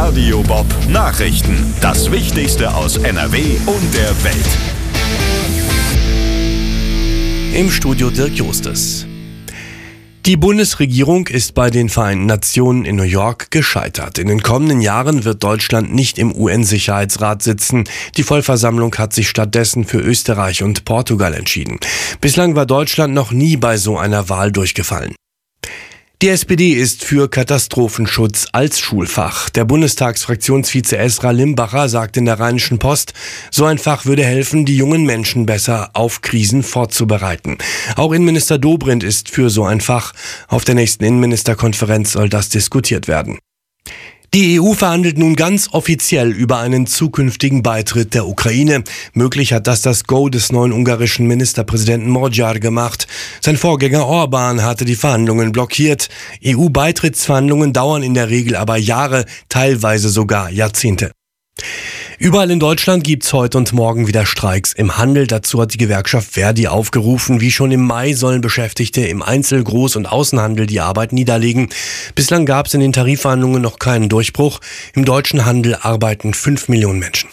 Radio Bob Nachrichten. Das Wichtigste aus NRW und der Welt. Im Studio Dirk Justus. Die Bundesregierung ist bei den Vereinten Nationen in New York gescheitert. In den kommenden Jahren wird Deutschland nicht im UN-Sicherheitsrat sitzen. Die Vollversammlung hat sich stattdessen für Österreich und Portugal entschieden. Bislang war Deutschland noch nie bei so einer Wahl durchgefallen. Die SPD ist für Katastrophenschutz als Schulfach. Der Bundestagsfraktionsvize Esra Limbacher sagt in der Rheinischen Post, so ein Fach würde helfen, die jungen Menschen besser auf Krisen vorzubereiten. Auch Innenminister Dobrindt ist für so ein Fach. Auf der nächsten Innenministerkonferenz soll das diskutiert werden. Die EU verhandelt nun ganz offiziell über einen zukünftigen Beitritt der Ukraine. Möglich hat das Go des neuen ungarischen Ministerpräsidenten Magyar gemacht. Sein Vorgänger Orbán hatte die Verhandlungen blockiert. EU-Beitrittsverhandlungen dauern in der Regel aber Jahre, teilweise sogar Jahrzehnte. Überall in Deutschland gibt's heute und morgen wieder Streiks im Handel. Dazu hat die Gewerkschaft Verdi aufgerufen. Wie schon im Mai sollen Beschäftigte im Einzel-, Groß- und Außenhandel die Arbeit niederlegen. Bislang gab's in den Tarifverhandlungen noch keinen Durchbruch. Im deutschen Handel arbeiten 5 Millionen Menschen.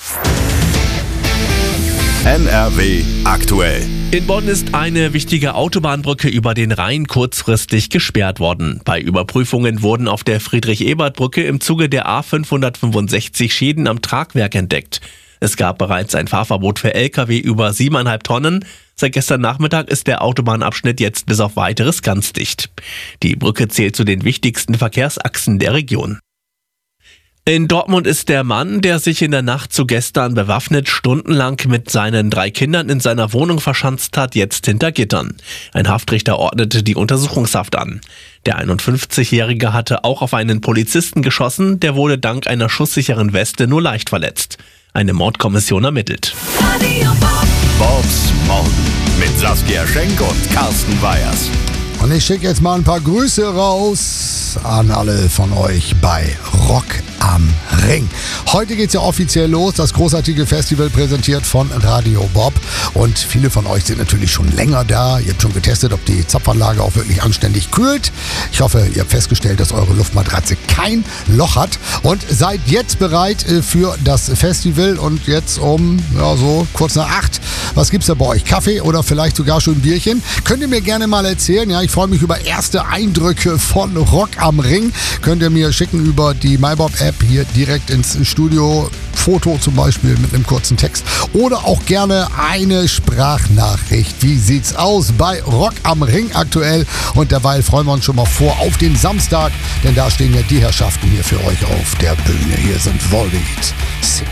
NRW aktuell. In Bonn ist eine wichtige Autobahnbrücke über den Rhein kurzfristig gesperrt worden. Bei Überprüfungen wurden auf der Friedrich-Ebert-Brücke im Zuge der A565 Schäden am Tragwerk entdeckt. Es gab bereits ein Fahrverbot für Lkw über 7,5 Tonnen. Seit gestern Nachmittag ist der Autobahnabschnitt jetzt bis auf Weiteres ganz dicht. Die Brücke zählt zu den wichtigsten Verkehrsachsen der Region. In Dortmund ist der Mann, der sich in der Nacht zu gestern bewaffnet stundenlang mit seinen 3 Kindern in seiner Wohnung verschanzt hat, jetzt hinter Gittern. Ein Haftrichter ordnete die Untersuchungshaft an. Der 51-Jährige hatte auch auf einen Polizisten geschossen, der wurde dank einer schusssicheren Weste nur leicht verletzt. Eine Mordkommission ermittelt. Bobs Morgen mit Saskia Schenk und Carsten Weyers. Und ich schicke jetzt mal ein paar Grüße raus an alle von euch bei Rock am Ring. Heute geht's ja offiziell los, das großartige Festival präsentiert von Radio Bob. Und viele von euch sind natürlich schon länger da. Ihr habt schon getestet, ob die Zapfanlage auch wirklich anständig kühlt. Ich hoffe, ihr habt festgestellt, dass eure Luftmatratze kein Loch hat. Und seid jetzt bereit für das Festival. Und jetzt so kurz nach 8. Was gibt's da bei euch? Kaffee oder vielleicht sogar schon ein Bierchen? Könnt ihr mir gerne mal erzählen. Ja, ich freue mich über erste Eindrücke von Rock am Ring. Könnt ihr mir schicken über die MyBob-App hier direkt ins Studio. Foto zum Beispiel mit einem kurzen Text. Oder auch gerne eine Sprachnachricht. Wie sieht's aus bei Rock am Ring aktuell? Und derweil freuen wir uns schon mal vor auf den Samstag. Denn da stehen ja die Herrschaften hier für euch auf der Bühne. Hier sind Volbeat.